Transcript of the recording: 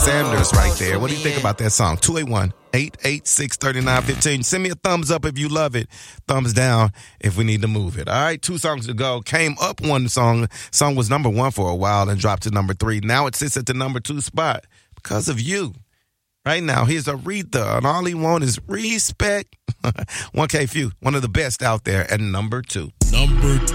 Sanders right there. What do you think about that song? 281-886-3915. Send me a thumbs up if you love it. Thumbs down if we need to move it. All right, 2 songs to go. Came up one song. Song was number 1 for a while and dropped to number 3. Now it sits at the number 2 spot because of you. Right now, here's Aretha, and all he wants is respect. 1K Phew, one of the best out there, at number 2. Number